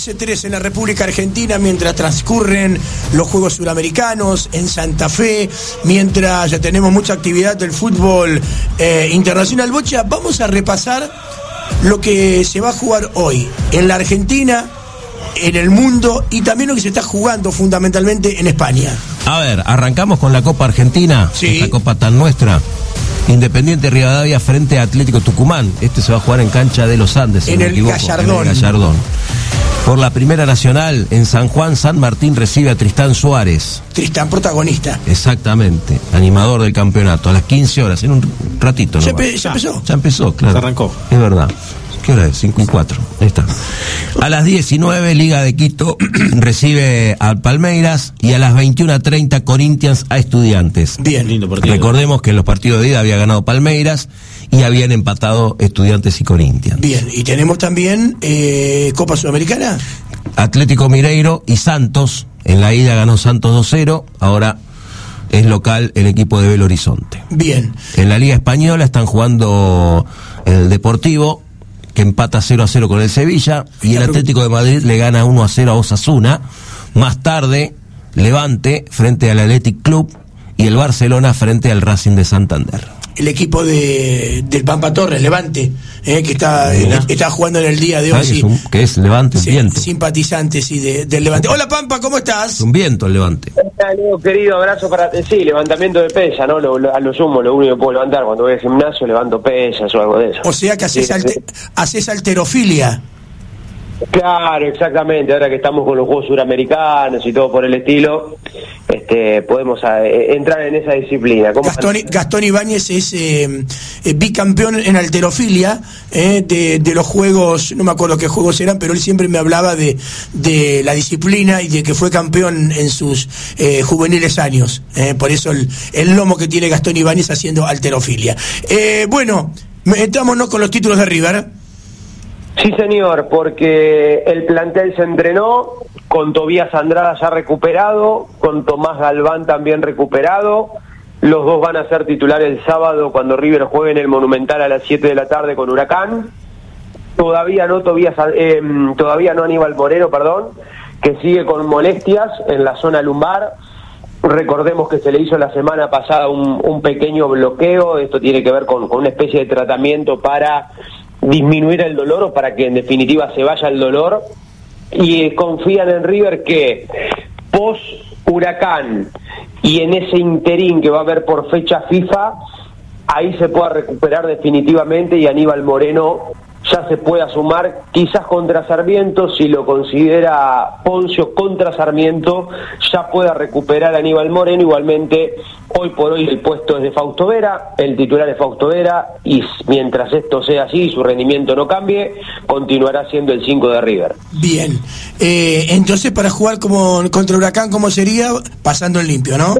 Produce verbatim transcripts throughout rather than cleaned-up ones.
trece trece en la República Argentina, mientras transcurren los Juegos Suramericanos en Santa Fe, mientras ya tenemos mucha actividad del fútbol eh, internacional. Bocha, vamos a repasar lo que se va a jugar hoy en la Argentina, en el mundo, y también lo que se está jugando fundamentalmente en España. A ver, arrancamos con la Copa Argentina, sí. Esta Copa tan nuestra. Independiente Rivadavia frente a Atlético Tucumán. Este se va a jugar en cancha de los Andes, si en, no me el equivoco, Gallardón. en el Gallardón. Por la Primera Nacional, en San Juan, San Martín recibe a Tristán Suárez. Tristán, protagonista. Exactamente, animador del campeonato, a las quince horas, en un ratito. ¿Ya, no empe- ya empezó? Ya empezó, claro. Se arrancó. Es verdad. ¿Qué hora es? cinco y cuatro. Ahí está. A las diecinueve, Liga de Quito recibe al Palmeiras, y a las veintiuna treinta, Corinthians a Estudiantes. Bien. Lindo partido. Recordemos que en los partidos de ida había ganado Palmeiras y habían empatado Estudiantes y Corinthians. Bien, y tenemos también eh, Copa Sudamericana. Atlético Mineiro y Santos. En la ida ganó Santos dos cero, ahora es local el equipo de Belo Horizonte. Bien. En la Liga Española están jugando el Deportivo, que empata cero a cero con el Sevilla, y el Atlético de Madrid le gana uno a cero a Osasuna. Más tarde, Levante frente al Athletic Club y el Barcelona frente al Racing de Santander. El equipo de del Pampa Torres, Levante, eh, que está, eh, está jugando en el día de hoy. ¿Sabes Sí. que, es un, que es Levante, un Sí, viento? simpatizante, sí, de, del Levante. Hola, Pampa, ¿cómo estás? Es un viento el Levante. Leo, querido, abrazo para ti. Sí, levantamiento de pesa, ¿no? Lo, lo, a lo sumo, lo único que puedo levantar cuando voy al gimnasio, levanto pesas o algo de eso. O sea que haces, Sí, alte- sí. haces alterofilia. Claro, exactamente. Ahora que estamos con los Juegos Suramericanos y todo por el estilo, este, podemos eh, entrar en esa disciplina. ¿Cómo Gastón, Gastón Ibáñez es eh, eh, bicampeón en alterofilia eh, de, de los Juegos, no me acuerdo qué juegos eran, pero él siempre me hablaba de, de la disciplina y de que fue campeón en sus eh, juveniles años. Eh, por eso el, el lomo que tiene Gastón Ibáñez haciendo alterofilia. Eh, bueno, metámonos con los títulos de River. Sí, señor, porque el plantel se entrenó, con Tobías Andrada ya recuperado, con Tomás Galván también recuperado. Los dos van a ser titulares el sábado cuando River juegue en el Monumental a las siete de la tarde con Huracán. Todavía no Tobías, eh, todavía no Aníbal Moreno, perdón, que sigue con molestias en la zona lumbar. Recordemos que se le hizo la semana pasada un, un pequeño bloqueo. Esto tiene que ver con, con una especie de tratamiento para disminuir el dolor o para que en definitiva se vaya el dolor, y eh, confían en River que post Huracán y en ese interín que va a haber por fecha FIFA, ahí se pueda recuperar definitivamente y Aníbal Moreno ya se pueda sumar, quizás contra Sarmiento, si lo considera Poncio contra Sarmiento, ya pueda recuperar a Aníbal Moreno. Igualmente, hoy por hoy el puesto es de Fausto Vera, el titular es Fausto Vera, y mientras esto sea así y su rendimiento no cambie, continuará siendo el cinco de River. Bien, eh, entonces para jugar como contra Huracán, ¿cómo sería? Pasando en limpio, ¿no?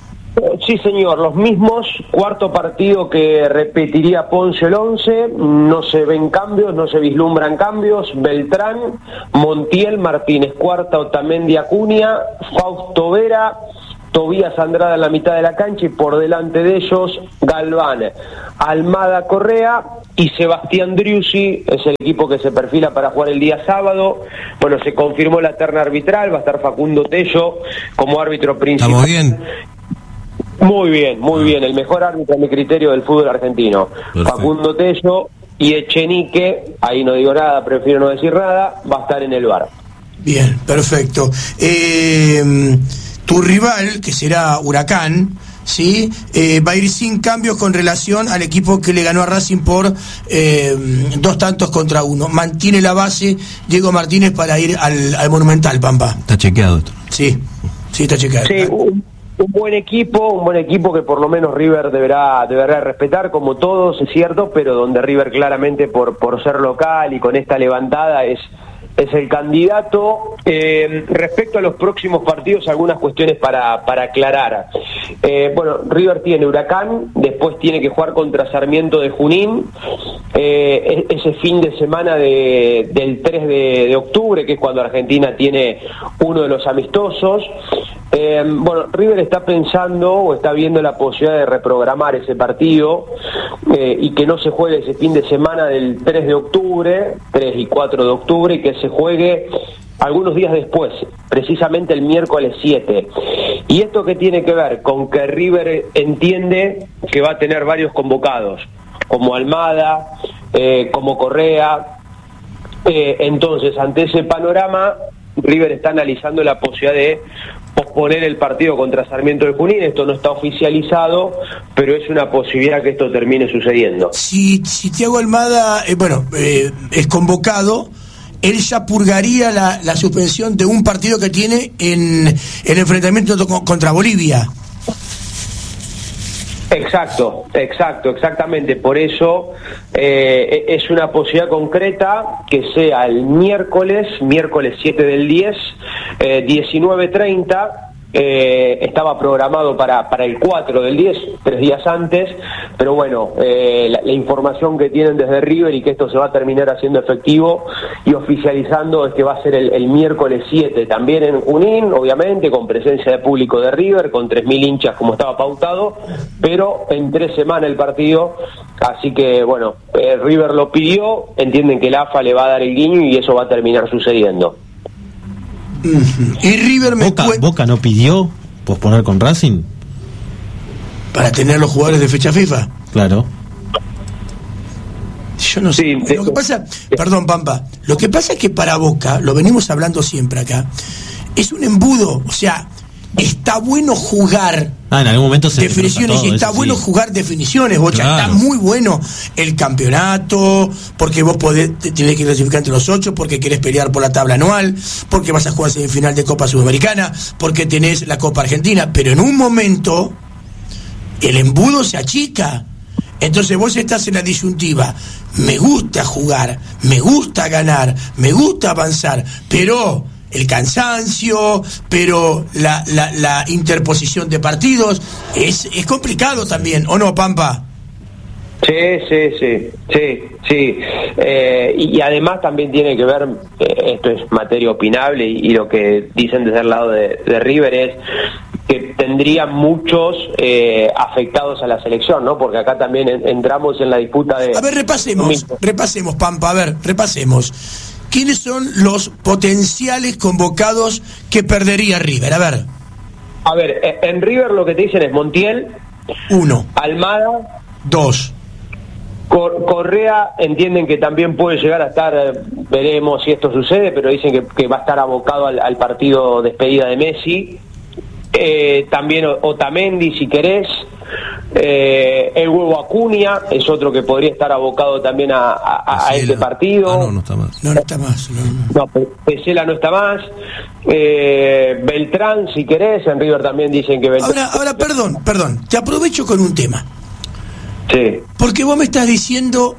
Sí, señor, los mismos, cuarto partido que repetiría Ponce el once, no se ven cambios, no se vislumbran cambios. Beltrán, Montiel, Martínez Cuarta, Otamendi, Acuña, Fausto Vera, Tobías Andrada en la mitad de la cancha, y por delante de ellos Galván, Almada, Correa y Sebastián Driussi. Es el equipo que se perfila para jugar el día sábado. Bueno, se confirmó la terna arbitral, va a estar Facundo Tello como árbitro principal. ¿Estamos bien? Muy bien, muy bien, el mejor árbitro a mi criterio del fútbol argentino. Perfecto. Facundo Tello y Echenique, ahí no digo nada, prefiero no decir nada, va a estar en el V A R. Bien, perfecto. Eh, tu rival, que será Huracán, ¿sí? Eh, va a ir sin cambios con relación al equipo que le ganó a Racing por eh, dos tantos contra uno. Mantiene la base Diego Martínez para ir al, al Monumental, Pampa. Está chequeado esto. Sí, sí, está chequeado. Sí, un, un buen equipo, un buen equipo que por lo menos River deberá deberá respetar, como todos, es cierto, pero donde River claramente por por ser local y con esta levantada es es el candidato. Eh, respecto a los próximos partidos, algunas cuestiones para, para aclarar. Eh, bueno, River tiene Huracán, después tiene que jugar contra Sarmiento de Junín, eh, ese fin de semana de, del tres de octubre, que es cuando Argentina tiene uno de los amistosos. Eh, bueno, River está pensando o está viendo la posibilidad de reprogramar ese partido eh, y que no se juegue ese fin de semana del tres de octubre, tres y cuatro de octubre, y que se juegue algunos días después, precisamente el miércoles siete. ¿Y esto qué tiene que ver? Con que River entiende que va a tener varios convocados, como Almada, eh, como Correa. Eh, entonces, ante ese panorama, River está analizando la posibilidad de posponer el partido contra Sarmiento de Junín. Esto no está oficializado, pero es una posibilidad que esto termine sucediendo. Si, si Thiago Almada, eh, bueno, eh, es convocado, él ya purgaría la, la suspensión de un partido que tiene en el enfrentamiento to- contra Bolivia. Exacto, exacto, exactamente. Por eso eh, es una posibilidad concreta que sea el miércoles, miércoles siete del diez, eh, diecinueve treinta. Eh, estaba programado para, para el cuatro del diez, tres días antes, pero bueno, eh, la, la información que tienen desde River y que esto se va a terminar haciendo efectivo y oficializando es que va a ser el, el miércoles siete, también en Junín, obviamente, con presencia de público de River, con tres mil hinchas como estaba pautado, pero en tres semanas el partido, así que bueno, eh, River lo pidió, entienden que el A F A le va a dar el guiño y eso va a terminar sucediendo. Y River me Boca, cuen- Boca no pidió posponer con Racing. para tener los jugadores de fecha FIFA. Claro. Yo no sé. Sí, Lo que pasa, perdón, Pampa, lo que pasa es que para Boca, lo venimos hablando siempre acá, es un embudo, o sea, está bueno jugar Ah, en algún momento se definiciones todo, y está eso bueno sí. jugar definiciones, Bocha, Claro. está muy bueno el campeonato, porque vos podés, te- tenés que clasificar entre los ocho, porque querés pelear por la tabla anual, porque vas a jugar semifinal de Copa Sudamericana, porque tenés la Copa Argentina, pero en un momento el embudo se achica. Entonces vos estás en la disyuntiva, me gusta jugar, me gusta ganar, me gusta avanzar, pero el cansancio, pero la, la, la interposición de partidos, es, es complicado también, ¿o no, Pampa? Sí, sí, sí, sí, sí. Eh, y, y además también tiene que ver, eh, esto es materia opinable, y, y lo que dicen desde el lado de, de River es que tendrían muchos eh, afectados a la selección, ¿no? Porque acá también en, entramos en la disputa de... A ver, repasemos, repasemos, Pampa, a ver, repasemos. ¿Quiénes son los potenciales convocados que perdería River? A ver. A ver, eh, en River lo que te dicen es Montiel, Uno, Almada, dos, Cor- Correa, entienden que también puede llegar a estar, eh, veremos si esto sucede, pero dicen que, que va a estar abocado al, al partido despedida de Messi. Eh, también O- Otamendi, si querés. Eh, el huevo Acuña es otro que podría estar abocado también a, a, a Pesela. este partido. Ah, no, no está más. no, no está más. No, no. No, Pe- Pesela no está más. Eh, Beltrán, si querés. En River también dicen que Beltrán. Ahora, ahora, perdón, perdón, te aprovecho con un tema. Sí. Porque vos me estás diciendo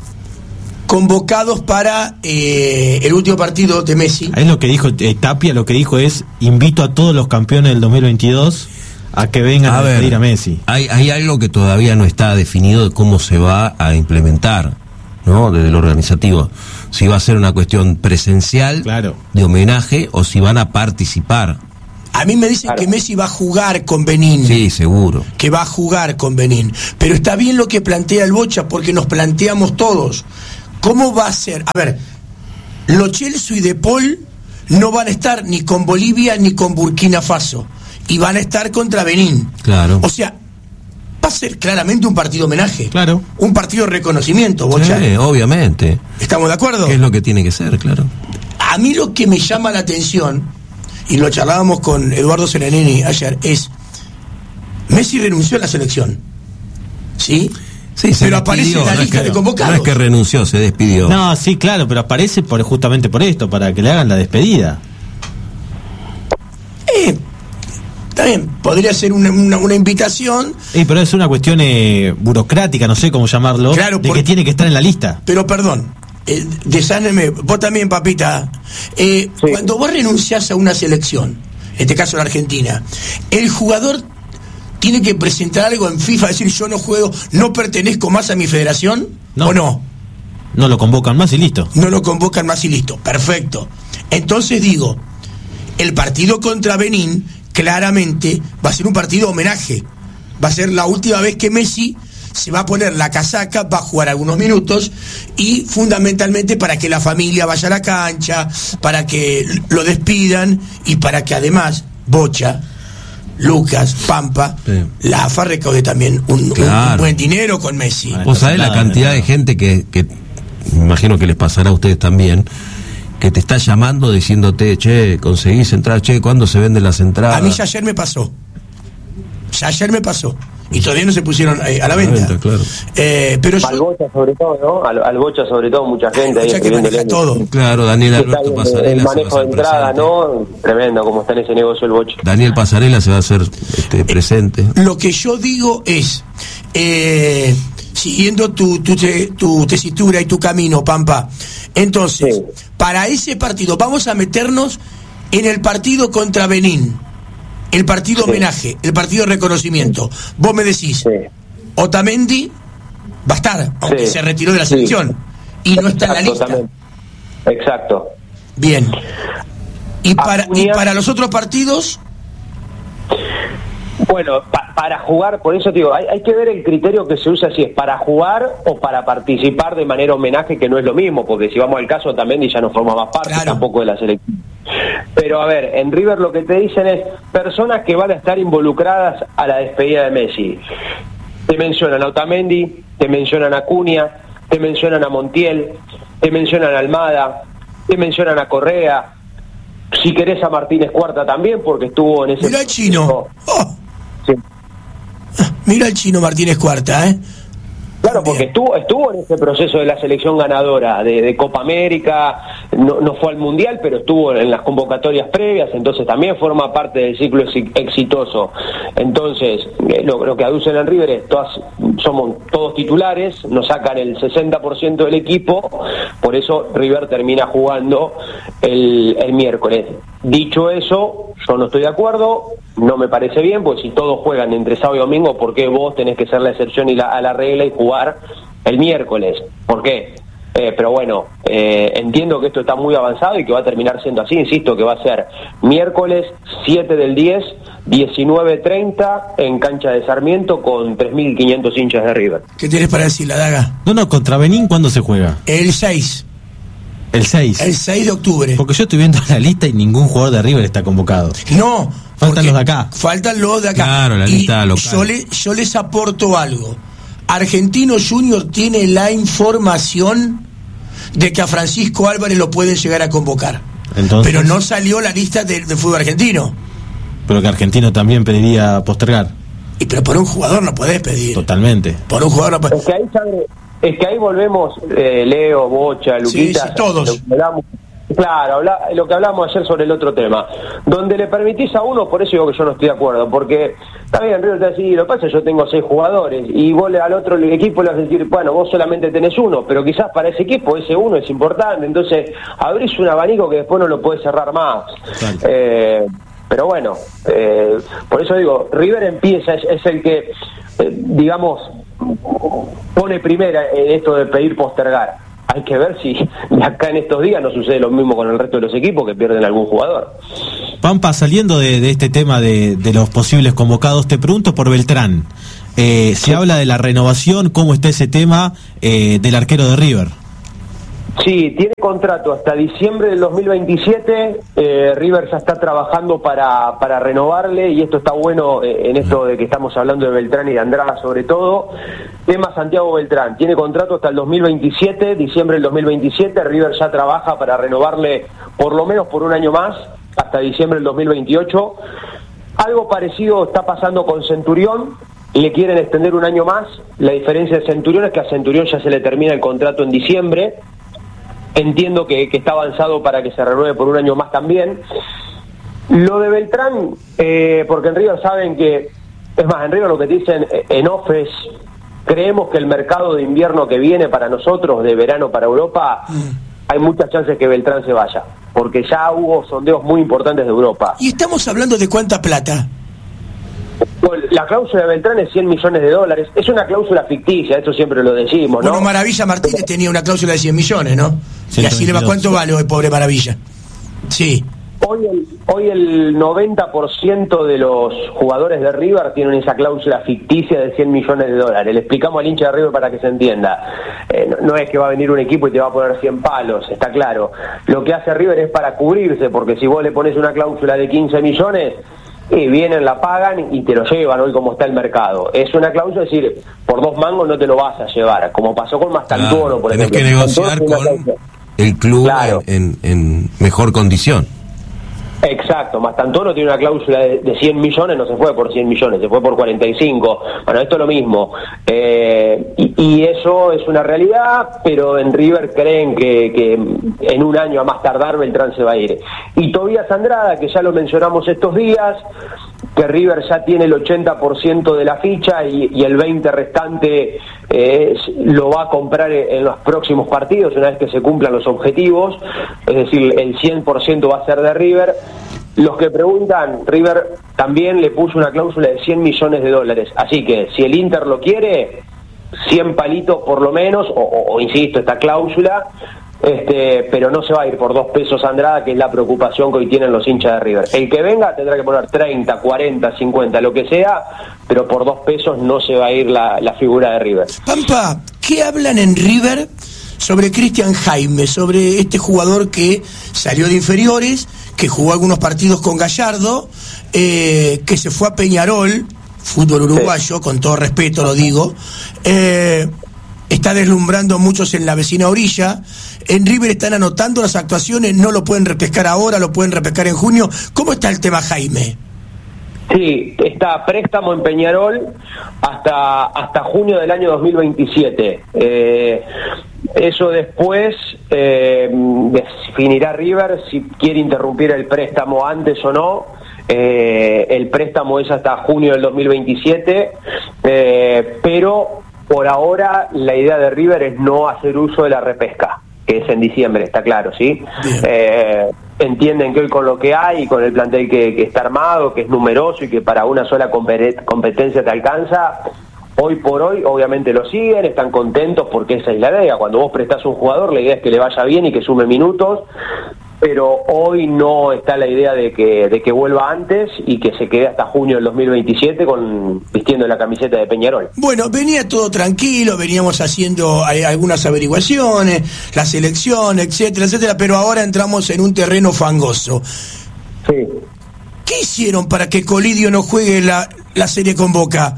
convocados para eh, el último partido de Messi. Es lo que dijo eh, Tapia, lo que dijo es: invito a todos los campeones del dos mil veintidós a que vengan a, A ver, despedir a Messi. hay, hay algo que todavía no está definido de cómo se va a implementar, ¿no? Desde lo organizativo. Si va a ser una cuestión presencial, Claro. de homenaje, o si van a participar. A mí me dicen Claro. que Messi va a jugar con Benín. Sí, seguro. Que va a jugar con Benín. Pero está bien lo que plantea el Bocha, porque nos planteamos todos. ¿Cómo va a ser? A ver, Lo Celso y De Paul no van a estar ni con Bolivia ni con Burkina Faso. Y van a estar contra Benín. Claro. O sea, va a ser claramente un partido homenaje. Claro. Un partido de reconocimiento, Bocha. Sí, obviamente. ¿Estamos de acuerdo? ¿Qué es lo que tiene que ser? Claro. A mí lo que me llama la atención, y lo charlábamos con Eduardo Serenini ayer, es Messi renunció a la selección, ¿sí? Sí, se pero aparece despidió, en la no es lista que- de convocados. No es que renunció, se despidió. No, sí, claro, pero aparece por justamente por esto, para que le hagan la despedida. Eh, está bien, podría ser una, una, una invitación, Eh, pero es una cuestión eh, burocrática, no sé cómo llamarlo, Claro, de porque- que tiene que estar en la lista. pero perdón, eh, desáneme, vos también, papita, eh, Sí. cuando vos renunciás a una selección, en este caso la Argentina, el jugador tiene que presentar algo en FIFA, decir yo no juego, no pertenezco más a mi federación, No. ¿o no? No lo convocan más y listo. No lo convocan más y listo, perfecto. Entonces digo, el partido contra Benín claramente va a ser un partido homenaje, va a ser la última vez que Messi se va a poner la casaca, va a jugar algunos minutos y fundamentalmente para que la familia vaya a la cancha, para que lo despidan y para que además Bocha, Lucas, Pampa, sí. la A F A recaude también un, claro. un, un buen dinero con Messi. Vos sabés la cantidad de gente que, que me imagino que les pasará a ustedes también, que te está llamando diciéndote, che, conseguís entradas, che, ¿cuándo se venden las entradas? A mí ya ayer me pasó. Ya ayer me pasó. Y todavía no se pusieron eh, a la venta. venta claro. eh, pero al yo, Bocha sobre todo, ¿no? Al, al Bocha sobre todo, mucha gente ahí que maneja todo. Claro, Daniel Alberto Pasarela. El manejo de entrada, ¿no? Tremendo como está en ese negocio el Bocha. Daniel Pasarela se va a hacer este, presente. Eh, lo que yo digo es, eh, siguiendo tu, tu, tu tesitura y tu camino, Pampa, entonces, sí. para ese partido, vamos a meternos en el partido contra Benín. El partido sí. homenaje, el partido reconocimiento. Sí. Vos me decís, sí. Otamendi va a estar, aunque sí. se retiró de la selección. Sí. Y no está Exacto, en la lista. También. Exacto. Bien. ¿Y para, ¿Y para los otros partidos? Bueno, pa para jugar, por eso te digo, hay, hay que ver el criterio que se usa, si es para jugar o para participar de manera homenaje, que no es lo mismo, porque si vamos al caso Otamendi ya no forma más parte claro. tampoco de la selección. Pero a ver, en River lo que te dicen es personas que van a estar involucradas a la despedida de Messi. Te mencionan a Otamendi, te mencionan a Cunha, te mencionan a Montiel, te mencionan a Almada, te mencionan a Correa, si querés a Martínez Cuarta también, porque estuvo en ese... Mira el chino. Oh. Sí. Mira el chino Martínez Cuarta, ¿eh? Claro, porque estuvo estuvo en ese proceso de la selección ganadora de, de Copa América, no, no fue al Mundial, pero estuvo en las convocatorias previas, entonces también forma parte del ciclo exitoso. Entonces, eh, lo, lo que aducen en River es, todas, somos todos titulares, nos sacan el sesenta por ciento del equipo, por eso River termina jugando el, el miércoles. Dicho eso, yo no estoy de acuerdo, no me parece bien, porque si todos juegan entre sábado y domingo, ¿por qué vos tenés que ser la excepción y la, a la regla y jugar el miércoles? ¿Por qué? Eh, pero bueno, eh, entiendo que esto está muy avanzado y que va a terminar siendo así, insisto que va a ser miércoles siete del diez, diecinueve treinta en cancha de Sarmiento con tres mil quinientos hinchas de River. ¿Qué tienes para decir, la daga? No, no, contra Benín, ¿cuándo se juega? El seis. El seis. El seis de octubre. Porque yo estoy viendo la lista y ningún jugador de River está convocado. No. Faltan los de acá. Faltan los de acá. Claro, la lista y local. Yo, le, yo les aporto algo. Argentino Junior tiene la información de que a Francisco Álvarez lo pueden llegar a convocar. Entonces, pero no salió la lista del de fútbol argentino. Pero que Argentino también pediría postergar. Y pero por un jugador no podés pedir. Totalmente. Por un jugador no podés. Es que ahí, sabe, es que ahí volvemos, eh, Leo, Bocha, Luquita. Sí, sí, todos. Claro, habla, lo que hablamos ayer sobre el otro tema, donde le permitís a uno, por eso digo que yo no estoy de acuerdo, porque está bien, River te va a decir, lo que pasa es que yo tengo seis jugadores, y vos al otro equipo le vas a decir, bueno, vos solamente tenés uno, pero quizás para ese equipo ese uno es importante, entonces abrís un abanico que después no lo podés cerrar más. Eh, pero bueno, eh, por eso digo, River empieza, es, es el que, eh, digamos, pone primera en esto de pedir postergar. Hay que ver si acá en estos días no sucede lo mismo con el resto de los equipos que pierden algún jugador. Pampa, saliendo de, de este tema de, de los posibles convocados, te pregunto por Beltrán. Eh, se habla de la renovación, ¿cómo está ese tema eh, del arquero de River? Sí, tiene contrato hasta diciembre del dos mil veintisiete, eh, River ya está trabajando para, para renovarle, y esto está bueno eh, en esto de que estamos hablando de Beltrán y de Andrada sobre todo. Tema Santiago Beltrán, tiene contrato hasta el dos mil veintisiete, diciembre del dos mil veintisiete, River ya trabaja para renovarle por lo menos por un año más, hasta diciembre del dos mil veintiocho. Algo parecido está pasando con Centurión, le quieren extender un año más, la diferencia de Centurión es que a Centurión ya se le termina el contrato en diciembre. Entiendo que, que está avanzado para que se renueve por un año más también. Lo de Beltrán, eh, porque en River saben que, es más, en River lo que dicen en off es, creemos que el mercado de invierno que viene para nosotros, de verano para Europa, mm. hay muchas chances que Beltrán se vaya, porque ya hubo sondeos muy importantes de Europa. ¿Y estamos hablando de cuánta plata? Bueno, la cláusula de Beltrán es cien millones de dólares. Es una cláusula ficticia, eso siempre lo decimos, ¿no? Bueno, Maravilla Martínez tenía una cláusula de cien millones, ¿no? Y así le va, ¿cuánto vale hoy, pobre Maravilla? Sí. Hoy el, hoy el noventa por ciento de los jugadores de River tienen esa cláusula ficticia de cien millones de dólares. Le explicamos al hincha de River para que se entienda. Eh, no, no es que va a venir un equipo y te va a poner cien palos, está claro. Lo que hace River es para cubrirse, porque si vos le pones una cláusula de quince millones, y vienen, la pagan y te lo llevan hoy como está el mercado. Es una cláusula, es decir, por dos mangos no te lo vas a llevar, como pasó con Mastantuono, claro, por tenés ejemplo. Tenés que negociar con el club, claro, en, en mejor condición. Exacto, Mastantuono tiene una cláusula de, de cien millones, no se fue por cien millones, se fue por cuarenta y cinco. Bueno, esto es lo mismo. Eh, y, y eso es una realidad, pero en River creen que, que en un año a más tardar Beltrán se va a ir. Y Tobías Andrada, que ya lo mencionamos estos días, que River ya tiene el ochenta por ciento de la ficha y, y el veinte por ciento restante eh, lo va a comprar en los próximos partidos, una vez que se cumplan los objetivos, es decir, el cien por ciento va a ser de River. Los que preguntan, River también le puso una cláusula de cien millones de dólares, así que si el Inter lo quiere, cien palitos por lo menos, o, o, o insisto, esta cláusula, este, pero no se va a ir por dos pesos Andrada, que es la preocupación que hoy tienen los hinchas de River. El que venga tendrá que poner treinta, cuarenta, cincuenta, lo que sea, pero por dos pesos no se va a ir la, la figura de River. Pampa, ¿qué hablan en River sobre Cristian Jaime, sobre este jugador que salió de inferiores, que jugó algunos partidos con Gallardo, eh, que se fue a Peñarol, fútbol uruguayo, sí, con todo respeto lo digo, eh, está deslumbrando a muchos en la vecina orilla? En River están anotando las actuaciones, no lo pueden repescar ahora, lo pueden repescar en junio. ¿Cómo está el tema Jaime? Sí, está a préstamo en Peñarol hasta hasta junio del año dos mil veintisiete. Eh, eso después eh, definirá River si quiere interrumpir el préstamo antes o no. Eh, el préstamo es hasta junio del dos mil veintisiete, eh, pero por ahora la idea de River es no hacer uso de la repesca, que es en diciembre, está claro, ¿sí? Eh, entienden que hoy con lo que hay, con el plantel que, que está armado, que es numeroso y que para una sola competencia te alcanza, hoy por hoy obviamente lo siguen, están contentos porque esa es la idea. Cuando vos prestás un jugador, la idea es que le vaya bien y que sume minutos, pero hoy no está la idea de que de que vuelva antes y que se quede hasta junio del dos mil veintisiete con vistiendo la camiseta de Peñarol. Bueno, venía todo tranquilo, veníamos haciendo algunas averiguaciones, la selección, etcétera, etcétera, pero ahora entramos en un terreno fangoso. Sí. ¿Qué hicieron para que Colidio no juegue la, la serie con Boca?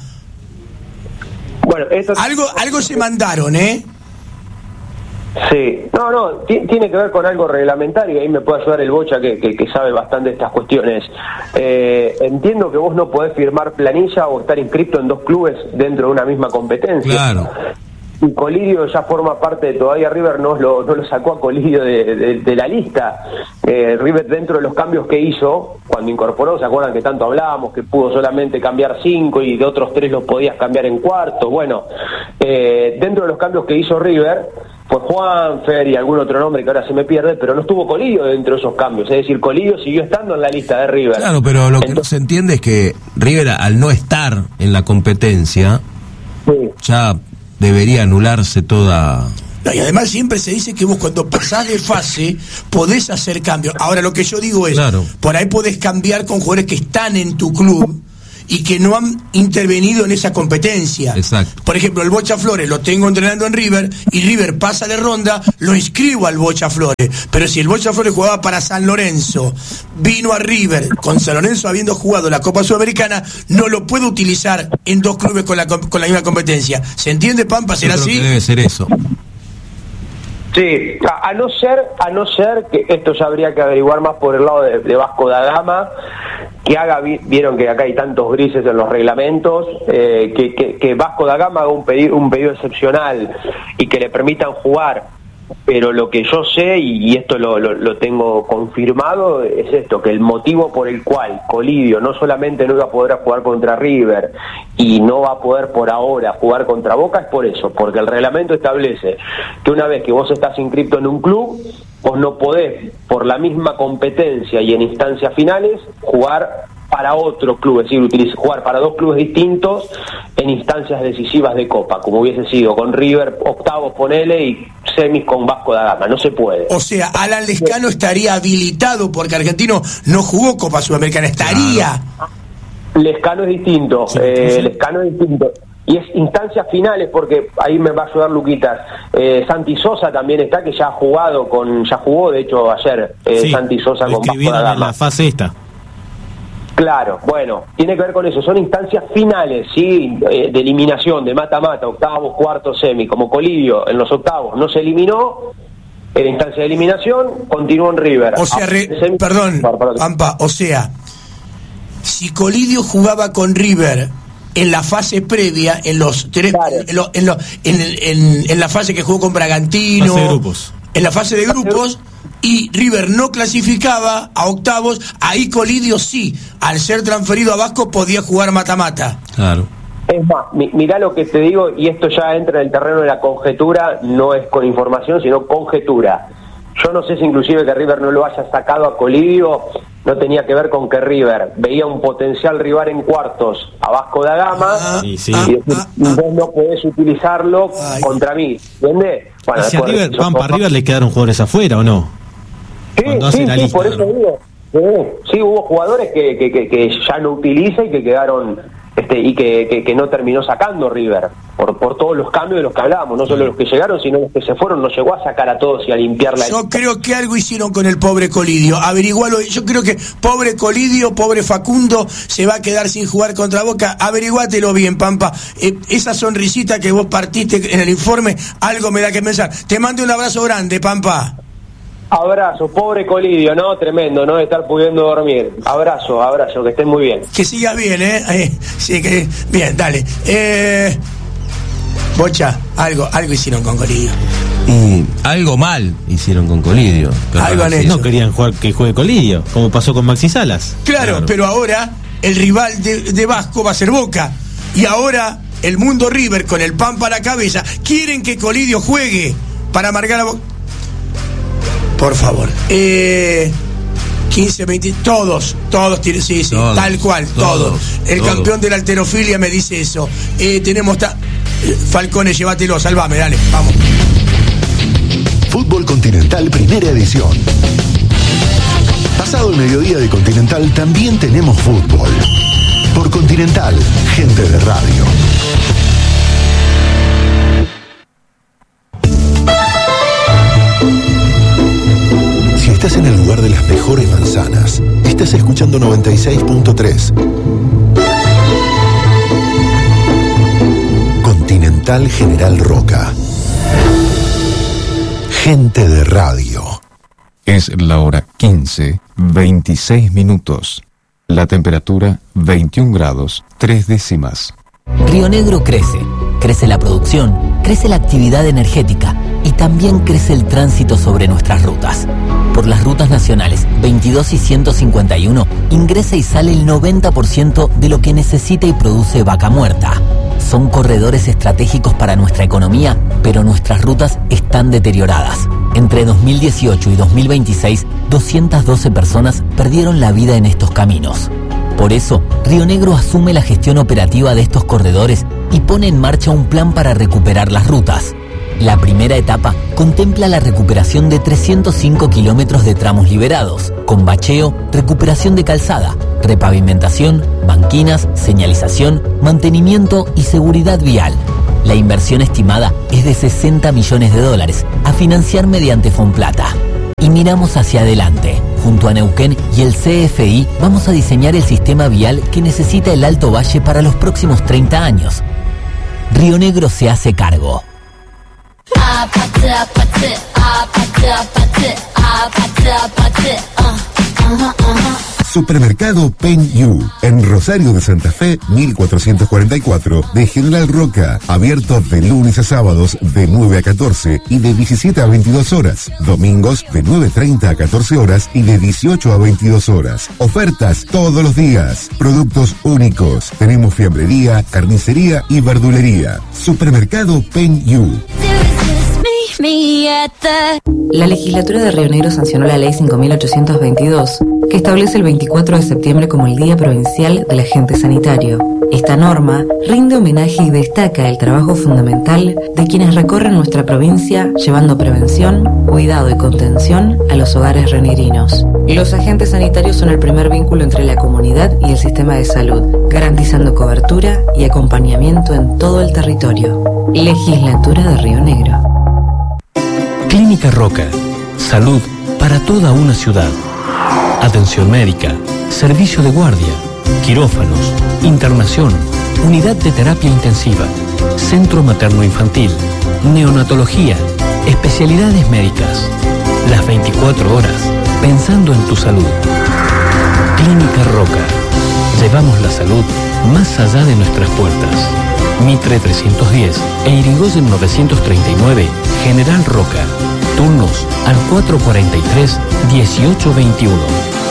Bueno, esto... algo algo se mandaron, ¿eh? Sí, no, no, t- tiene que ver con algo reglamentario, ahí me puede ayudar el Bocha que, que, que sabe bastante de estas cuestiones. Eh, entiendo que vos no podés firmar planilla o estar inscrito en dos clubes dentro de una misma competencia. Claro. Y Colidio ya forma parte de, todavía River no lo, no lo sacó a Colidio de, de, de la lista. Eh, River, dentro de los cambios que hizo, cuando incorporó, ¿se acuerdan que tanto hablábamos? Que pudo solamente cambiar cinco y de otros tres los podías cambiar en cuarto. Bueno, eh, dentro de los cambios que hizo River, fue Juanfer y algún otro nombre que ahora se me pierde, pero no estuvo Colidio dentro de esos cambios. Es decir, Colidio siguió estando en la lista de River. Claro, pero lo Entonces, que no se entiende es que River, al no estar en la competencia, sí, ya debería anularse toda... No, y además siempre se dice que vos cuando pasás de fase podés hacer cambios. Ahora lo que yo digo es, claro, por ahí podés cambiar con jugadores que están en tu club y que no han intervenido en esa competencia. Exacto. Por ejemplo, el Bocha Flores lo tengo entrenando en River y River pasa de ronda, lo inscribo al Bocha Flores. Pero si el Bocha Flores jugaba para San Lorenzo, vino a River con San Lorenzo habiendo jugado la Copa Sudamericana, no lo puedo utilizar en dos clubes con la, con la misma competencia. ¿Se entiende, Pampa? ¿Será así? Que debe ser eso. Sí, a, a no ser, a no ser que esto ya habría que averiguar más por el lado de, de Vasco da Gama, que haga, vieron que acá hay tantos grises en los reglamentos, eh, que, que, que Vasco da Gama haga un pedido, un pedido excepcional y que le permitan jugar. Pero lo que yo sé, y, y esto lo, lo, lo tengo confirmado, es esto, que el motivo por el cual Colidio no solamente no iba a poder jugar contra River y no va a poder por ahora jugar contra Boca es por eso, porque el reglamento establece que una vez que vos estás inscrito en un club, vos no podés, por la misma competencia y en instancias finales, jugar para otro club, es decir, utilizar, jugar para dos clubes distintos en instancias decisivas de Copa, como hubiese sido con River, octavos ponele, y semis con Vasco da Gama. No se puede. O sea, Alan Lescano estaría habilitado porque Argentino no jugó Copa Sudamericana, estaría... Lescano es distinto, Sí, eh, sí. Lescano es distinto. Y es instancias finales, porque ahí me va a ayudar Luquitas. Eh, Santi Sosa también está, que ya ha jugado con, ya jugó, de hecho, ayer, eh, Sí, Santi Sosa lo con Vasco da escribieron en Gama. la fase esta. Claro, bueno, tiene que ver con eso, son instancias finales, ¿sí? Eh, de eliminación, de mata-mata, octavos, cuartos, semi, como Colidio en los octavos no se eliminó, en instancia de eliminación, continuó en River. O sea, re- Semi- perdón, Pampa, o sea, si Colidio jugaba con River en la fase previa, en los tres, Claro. en, lo- en, lo- en, el- en- en la fase que jugó con Bragantino, Fase de grupos. en la fase de grupos, y River no clasificaba a octavos, ahí Colidio sí, al ser transferido a Vasco podía jugar mata-mata. Claro. Es más, mi, mirá lo que te digo, y esto ya entra en el terreno de la conjetura, no es con información, sino conjetura. Yo no sé si inclusive que River no lo haya sacado a Colidio, no tenía que ver con que River veía un potencial rival en cuartos a Vasco da Gama, Ah, Sí, sí. y decir, ah, ah. vos no podés utilizarlo Ay. contra mí, ¿entiendes? Bueno, Hacia después- River, Pampa, a River le quedaron jugadores afuera, ¿o no? Sí, cuando hace sí, la sí, lista, por eso ¿no? digo. Sí, sí, hubo jugadores que, que, que, que ya no utiliza y que quedaron este y que, que, que no terminó sacando River por por todos los cambios de los que hablábamos, no solo los que llegaron, sino los que se fueron. No llegó a sacar a todos y a limpiar la Yo creo que algo hicieron con el pobre Colidio. Averigualo. Yo creo que pobre Colidio, pobre Facundo, se va a quedar sin jugar contra Boca. Averiguátelo bien, Pampa. Eh, esa sonrisita que vos partiste en el informe, algo me da que pensar. Te mando un abrazo grande, Pampa. Abrazo, pobre Colidio, ¿no? Tremendo, no de estar pudiendo dormir. Abrazo, abrazo, que estén muy bien. Que sigas bien, ¿eh? eh sí, que bien, dale. Eh, Bocha, algo, algo hicieron con Colidio. Y algo mal hicieron con Colidio. Algo han Sí, hecho. No querían jugar que juegue Colidio, como pasó con Maxi Salas. Claro, Claro. pero ahora el rival de, de Vasco va a ser Boca. Y ahora el mundo River, con el Pampa a la cabeza, quieren que Colidio juegue para amargar a Boca. Por favor. Eh, quince, veinte, todos, todos tienen, sí, sí, Todos, tal cual, todos. todos, El todos. campeón de la alterofilia me dice eso. Eh, tenemos... Ta- eh, Falcone, llévatelo, salvame, dale, vamos. Fútbol Continental Primera Edición. Pasado el mediodía de Continental también tenemos fútbol. Por Continental, gente de radio. Si estás en el lugar de las mejores manzanas, estás escuchando noventa y seis punto tres. Continental General Roca. Gente de radio. Es la hora quince, veintiséis minutos. La temperatura veintiún grados, tres décimas. Río Negro crece, crece la producción, crece la actividad energética y también crece el tránsito sobre nuestras rutas. Por las rutas nacionales veintidós y ciento cincuenta y uno ingresa y sale el noventa por ciento de lo que necesita y produce Vaca Muerta. Son corredores estratégicos para nuestra economía, pero nuestras rutas están deterioradas. Entre dos mil dieciocho y dos mil veintiséis, doscientas doce personas perdieron la vida en estos caminos. Por eso, Río Negro asume la gestión operativa de estos corredores y pone en marcha un plan para recuperar las rutas. La primera etapa contempla la recuperación de trescientos cinco kilómetros de tramos liberados, con bacheo, recuperación de calzada, repavimentación, banquinas, señalización, mantenimiento y seguridad vial. La inversión estimada es de sesenta millones de dólares, a financiar mediante Fonplata. Y miramos hacia adelante. Junto a Neuquén y el C F I vamos a diseñar el sistema vial que necesita el Alto Valle para los próximos treinta años. Río Negro se hace cargo. Supermercado Pen You, en Rosario de Santa Fe, mil cuatrocientos cuarenta y cuatro, de General Roca, abierto de lunes a sábados de nueve a catorce y de diecisiete a veintidós horas, domingos de nueve treinta a catorce horas y de dieciocho a veintidós horas. Ofertas todos los días, productos únicos, tenemos fiambrería, carnicería y verdulería. Supermercado Pen You. La legislatura de Río Negro sancionó la ley cinco mil ochocientos veintidós, que establece el veinticuatro de septiembre como el Día Provincial del Agente Sanitario. Esta norma rinde homenaje y destaca el trabajo fundamental de quienes recorren nuestra provincia llevando prevención, cuidado y contención a los hogares rionegrinos. Los agentes sanitarios son el primer vínculo entre la comunidad y el sistema de salud, garantizando cobertura y acompañamiento en todo el territorio. Legislatura de Río Negro. Clínica Roca. Salud para toda una ciudad. Atención médica, servicio de guardia, quirófanos, internación, unidad de terapia intensiva, centro materno-infantil, neonatología, especialidades médicas. Las veinticuatro horas, pensando en tu salud. Clínica Roca. Llevamos la salud más allá de nuestras puertas. Mitre trescientos diez e Irigoyen novecientos treinta y nueve, General Roca. Turnos al cuatro cuarenta y tres, dieciocho veintiuno.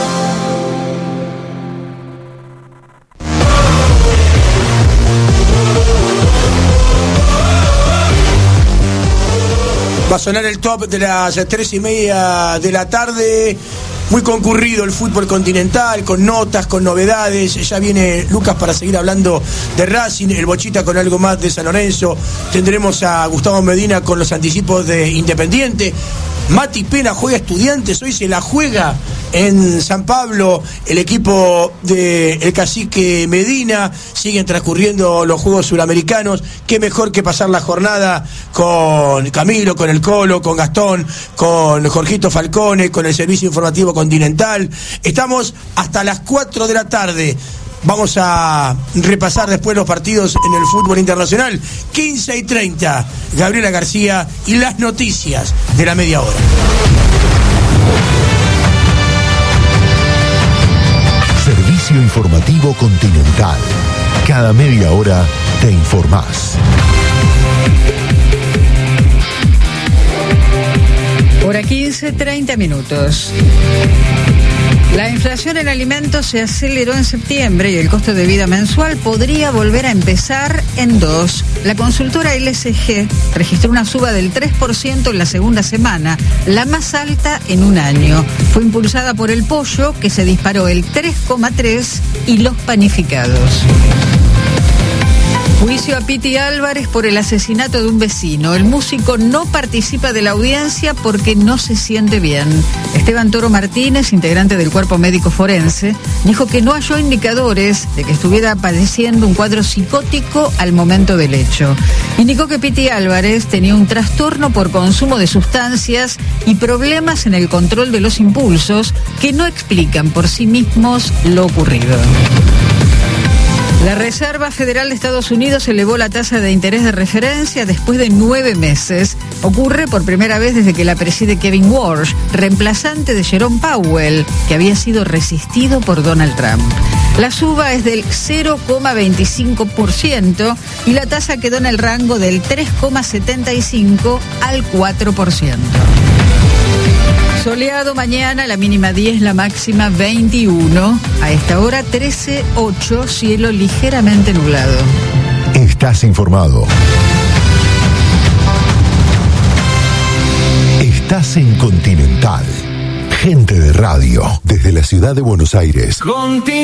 Va a sonar el top de las tres y media de la tarde. Muy concurrido el fútbol continental, con notas, con novedades. Ya viene Lucas para seguir hablando de Racing, el Bochita con algo más de San Lorenzo. Tendremos a Gustavo Medina con los anticipos de Independiente. Mati Pena juega Estudiantes, hoy se la juega en San Pablo el equipo del Cacique Medina. Siguen transcurriendo los Juegos Suramericanos. Qué mejor que pasar la jornada con Camilo, con el Colo, con Gastón, con Jorgito Falcone, con el Servicio Informativo Continental. Estamos hasta las cuatro de la tarde. Vamos a repasar después los partidos en el fútbol internacional. quince y treinta, Gabriela García y las noticias de la media hora. Servicio Informativo Continental. Cada media hora te informás. Hora quince, treinta minutos. La inflación en alimentos se aceleró en septiembre y el costo de vida mensual podría volver a empezar en dos. La consultora L S G registró una suba del tres por ciento en la segunda semana, la más alta en un año. Fue impulsada por el pollo, que se disparó el tres coma tres, y los panificados. Juicio a Piti Álvarez por el asesinato de un vecino. El músico no participa de la audiencia porque no se siente bien. Esteban Toro Martínez, integrante del cuerpo médico forense, dijo que no halló indicadores de que estuviera padeciendo un cuadro psicótico al momento del hecho. Indicó que Piti Álvarez tenía un trastorno por consumo de sustancias y problemas en el control de los impulsos que no explican por sí mismos lo ocurrido. La Reserva Federal de Estados Unidos elevó la tasa de interés de referencia después de nueve meses. Ocurre por primera vez desde que la preside Kevin Walsh, reemplazante de Jerome Powell, que había sido resistido por Donald Trump. La suba es del cero coma veinticinco por ciento y la tasa quedó en el rango del tres coma setenta y cinco al cuatro por ciento. Soleado mañana, la mínima diez, la máxima veintiuno. A esta hora trece ocho, cielo ligeramente nublado. Estás informado. Estás en Continental. Gente de radio, desde la ciudad de Buenos Aires.